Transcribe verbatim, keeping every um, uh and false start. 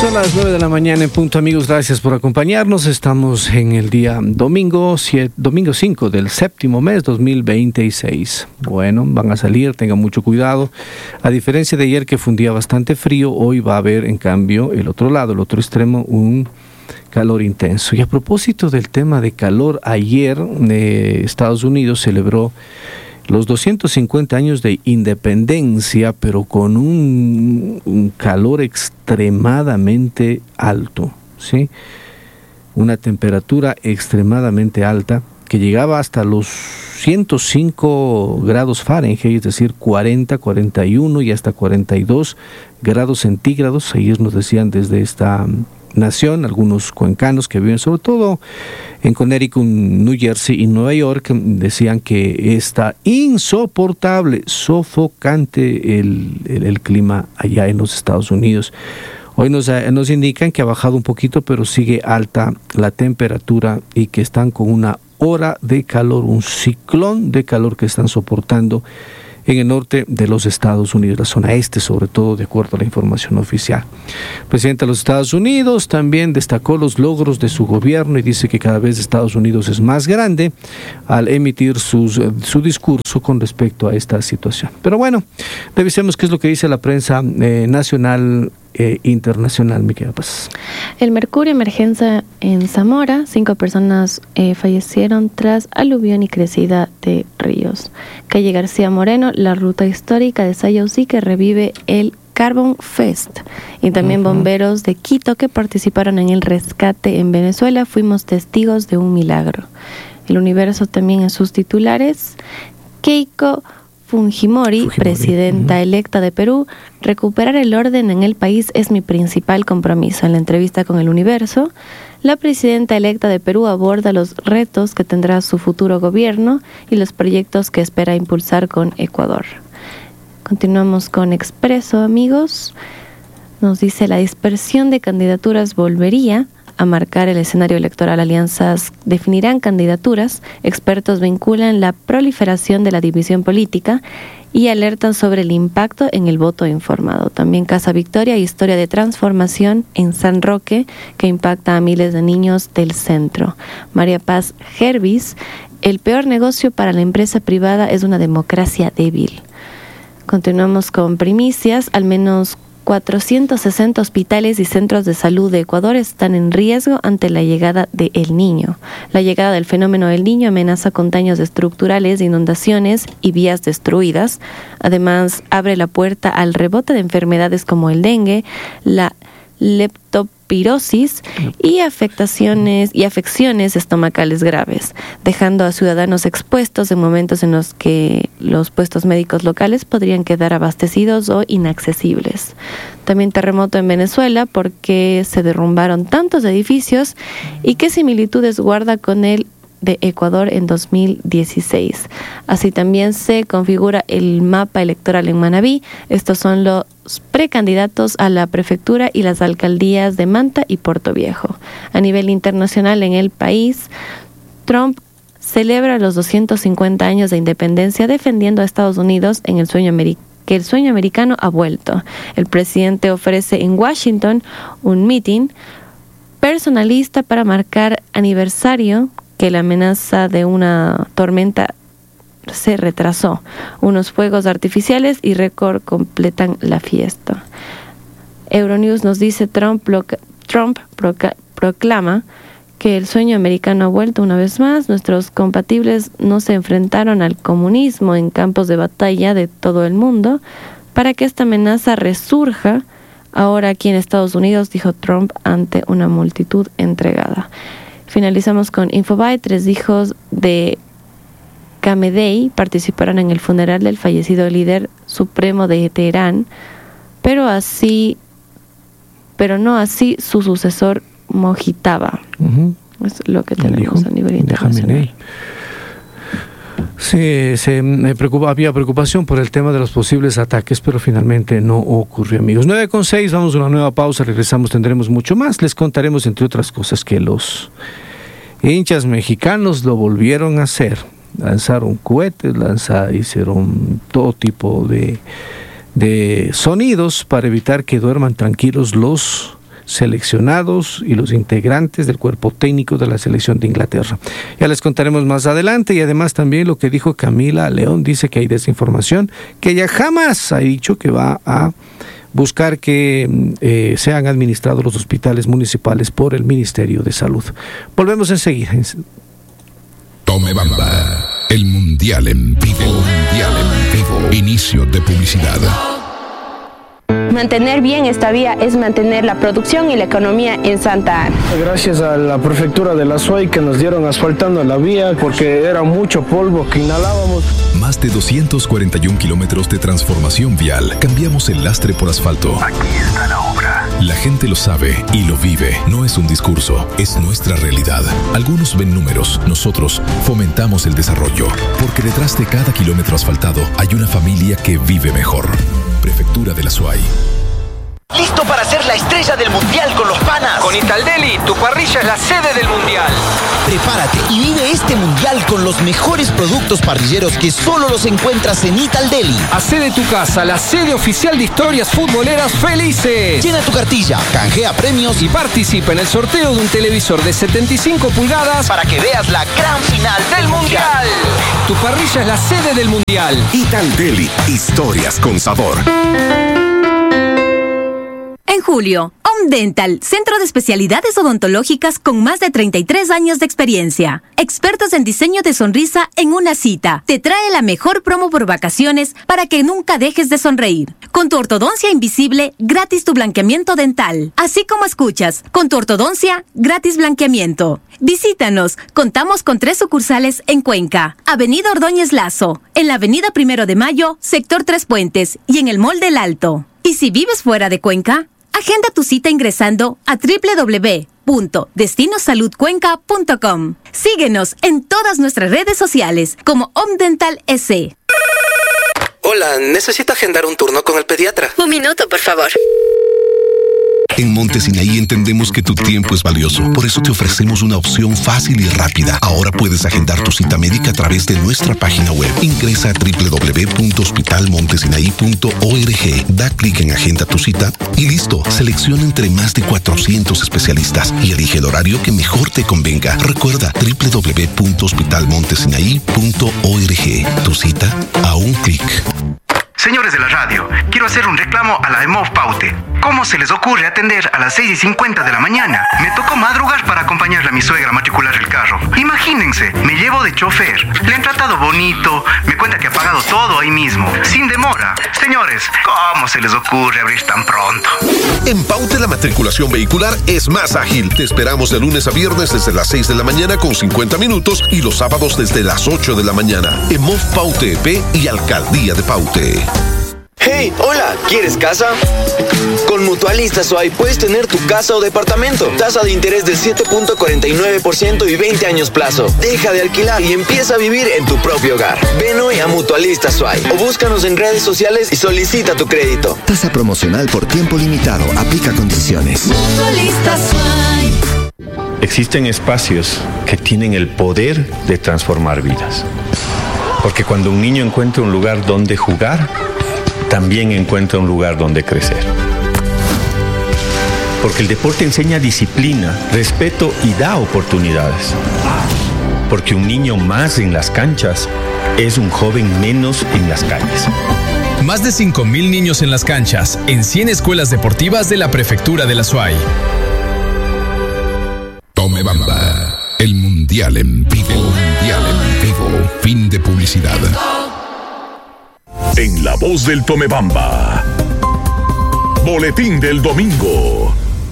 Son las nueve de la mañana en punto, amigos. Gracias por acompañarnos. Estamos en el día domingo, siete, domingo cinco del séptimo mes dos mil veintiséis. Bueno, van a salir, tengan mucho cuidado. A diferencia de ayer, que fue un día bastante frío, hoy va a haber, en cambio, el otro lado, el otro extremo, un calor intenso. Y a propósito del tema de calor, ayer eh, Estados Unidos celebró los doscientos cincuenta años de independencia, pero con un, un calor extremadamente alto, ¿sí? Una temperatura extremadamente alta que llegaba hasta los ciento cinco grados Fahrenheit, es decir, cuarenta, cuarenta y uno y hasta cuarenta y dos grados centígrados. Ellos nos decían desde esta nación, algunos cuencanos que viven sobre todo en Connecticut, New Jersey y Nueva York, decían que está insoportable, sofocante el, el, el clima allá en los Estados Unidos. Hoy nos, nos indican que ha bajado un poquito, pero sigue alta la temperatura y que están con una hora de calor, un ciclón de calor que están soportando en el norte de los Estados Unidos, la zona este sobre todo, de acuerdo a la información oficial. El presidente de los Estados Unidos también destacó los logros de su gobierno y dice que cada vez Estados Unidos es más grande al emitir sus, su discurso con respecto a esta situación. Pero bueno, revisemos qué es lo que dice la prensa eh, nacional e internacional, mi querida Paz. El mercurio emergencia en Zamora, cinco personas eh, fallecieron tras aluvión y crecida de ríos. Calle García Moreno, la ruta histórica de Sayausí que revive el Carbon Fest. Y también uh-huh. bomberos de Quito que participaron en el rescate en Venezuela. Fuimos testigos de un milagro. El Universo también en sus titulares. Keiko Fujimori, Fujimori, presidenta uh-huh. electa de Perú, recuperar el orden en el país es mi principal compromiso. En la entrevista con El Universo, la presidenta electa de Perú aborda los retos que tendrá su futuro gobierno y los proyectos que espera impulsar con Ecuador. Continuamos con Expreso, amigos. Nos dice: la dispersión de candidaturas volvería a marcar el escenario electoral. Alianzas definirán candidaturas, expertos vinculan la proliferación de la división política y alertan sobre el impacto en el voto informado. También Casa Victoria, historia de transformación en San Roque que impacta a miles de niños del centro. María Paz Gervis, el peor negocio para la empresa privada es una democracia débil. Continuamos con primicias. Al menos cuatrocientos sesenta hospitales y centros de salud de Ecuador están en riesgo ante la llegada de El Niño. La llegada del fenómeno del Niño amenaza con daños estructurales, inundaciones y vías destruidas. Además, abre la puerta al rebote de enfermedades como el dengue, la leptospirosis y afectaciones y afecciones estomacales graves, dejando a ciudadanos expuestos en momentos en los que los puestos médicos locales podrían quedar abastecidos o inaccesibles. También terremoto en Venezuela, porque se derrumbaron tantos edificios y qué similitudes guarda con el de Ecuador en dos mil dieciséis. Así también se configura el mapa electoral en Manabí. Estos son los precandidatos a la prefectura y las alcaldías de Manta y Puerto Viejo. A nivel internacional en el país, Trump celebra los doscientos cincuenta años de independencia defendiendo a Estados Unidos en el sueño americano. que el sueño americano ha vuelto. El presidente ofrece en Washington un meeting personalista para marcar aniversario que la amenaza de una tormenta se retrasó. Unos fuegos artificiales y récord completan la fiesta. Euronews nos dice: Trump, bloca, Trump proca, proclama que el sueño americano ha vuelto una vez más. Nuestros compatibles no se enfrentaron al comunismo en campos de batalla de todo el mundo para que esta amenaza resurja ahora aquí en Estados Unidos, dijo Trump ante una multitud entregada. Finalizamos con Infobae. Tres hijos de Khamenei participaron en el funeral del fallecido líder supremo de Teherán, pero así, pero no así su sucesor Mojitaba. Uh-huh. Es lo que tenemos a nivel internacional. Sí, se me preocupa, había preocupación por el tema de los posibles ataques, pero finalmente no ocurrió, amigos. nueve con seis, vamos a una nueva pausa, regresamos, tendremos mucho más. Les contaremos, entre otras cosas, que los hinchas mexicanos lo volvieron a hacer. Lanzaron cohetes, lanzaron, hicieron todo tipo de, de sonidos para evitar que duerman tranquilos los seleccionados y los integrantes del cuerpo técnico de la selección de Inglaterra. Ya les contaremos más adelante, y además también lo que dijo Camila León. Dice que hay desinformación, que ella jamás ha dicho que va a buscar que eh, sean administrados los hospitales municipales por el Ministerio de Salud. Volvemos enseguida. Tome Bamba, el Mundial en vivo. Mundial en vivo. Inicio de publicidad. Mantener bien esta vía es mantener la producción y la economía en Santa Ana. Gracias a la prefectura de la Suay que nos dieron asfaltando la vía porque era mucho polvo que inhalábamos. Más de doscientos cuarenta y un kilómetros de transformación vial. Cambiamos el lastre por asfalto. Aquí está la obra. La gente lo sabe y lo vive. No es un discurso, es nuestra realidad. Algunos ven números, nosotros fomentamos el desarrollo. Porque detrás de cada kilómetro asfaltado hay una familia que vive mejor. Prefectura de la Suay. ¿Listo para ser la estrella del mundial con los panas? Con Italdeli, tu parrilla es la sede del mundial. Prepárate y vive este mundial con los mejores productos parrilleros que solo los encuentras en Italdeli. Hacé de tu casa la sede oficial de historias futboleras felices. Llena tu cartilla, canjea premios y participa en el sorteo de un televisor de setenta y cinco pulgadas para que veas la gran final del mundial. Tu parrilla es la sede del mundial. Italdeli, historias con sabor. En julio, Omdental, centro de especialidades odontológicas con más de treinta y tres años de experiencia. Expertos en diseño de sonrisa en una cita. Te trae la mejor promo por vacaciones para que nunca dejes de sonreír. Con tu ortodoncia invisible, gratis tu blanqueamiento dental. Así como escuchas, con tu ortodoncia, gratis blanqueamiento. Visítanos. Contamos con tres sucursales en Cuenca. Avenida Ordóñez Lazo, en la Avenida Primero de Mayo, sector Tres Puentes y en el Mall del Alto. Y si vives fuera de Cuenca, agenda tu cita ingresando a doble u doble u doble u punto destino salud cuenca punto com. Síguenos en todas nuestras redes sociales como Omdental S. Hola, necesito agendar un turno con el pediatra. Un minuto, por favor. En Monte Sinaí entendemos que tu tiempo es valioso. Por eso te ofrecemos una opción fácil y rápida. Ahora puedes agendar tu cita médica a través de nuestra página web. Ingresa a doble u doble u doble u punto hospital montesinaí punto org. Da clic en Agenda tu cita y listo. Selecciona entre más de cuatrocientos especialistas y elige el horario que mejor te convenga. Recuerda doble u doble u doble u punto hospital montesinaí punto org. Tu cita a un clic. Señores de la radio, quiero hacer un reclamo a la EMOV Paute. ¿Cómo se les ocurre atender a las seis y cincuenta de la mañana? Me tocó madrugar para acompañarle a mi suegra a matricular el carro. Imagínense, me llevo de chofer, le han tratado bonito, me cuenta que ha pagado todo ahí mismo, sin demora. Señores, ¿cómo se les ocurre abrir tan pronto? En Paute la matriculación vehicular es más ágil. Te esperamos de lunes a viernes desde las seis de la mañana con cincuenta minutos y los sábados desde las ocho de la mañana. EMOV Paute E P y Alcaldía de Paute. Hey, hola, ¿quieres casa? Con Mutualista Suay puedes tener tu casa o departamento. Tasa de interés del siete punto cuarenta y nueve por ciento y veinte años plazo. Deja de alquilar y empieza a vivir en tu propio hogar. Ven hoy a Mutualista Suay o búscanos en redes sociales y solicita tu crédito. Tasa promocional por tiempo limitado. Aplica condiciones. Mutualista Suay. Existen espacios que tienen el poder de transformar vidas. Porque cuando un niño encuentra un lugar donde jugar, también encuentra un lugar donde crecer. Porque el deporte enseña disciplina, respeto y da oportunidades. Porque un niño más en las canchas es un joven menos en las calles. Más de cinco mil niños en las canchas, en cien escuelas deportivas de la Prefectura de la Suay. Tome Bamba, el Mundial en vivo. Mundial en vivo. Fin de publicidad. En la voz del Tomebamba. Boletín del domingo.